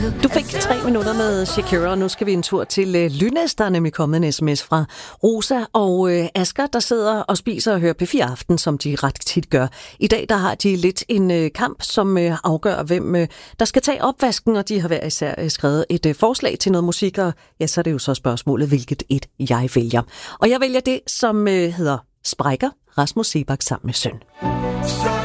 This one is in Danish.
Du fik 3 minutter med Shakira, og nu skal vi en tur til Lynæs. Der er nemlig kommet en sms fra Rosa og Asger, der sidder og spiser og hører P4 Aften, som de ret tit gør. I dag der har de lidt en kamp, som afgør, hvem der skal tage opvasken, og de har hver især skrevet et forslag til noget musik, og ja, så er det jo så spørgsmålet, hvilket et jeg vælger. Og jeg vælger det, som hedder Sprækker, Rasmus Seebach sammen med Søn.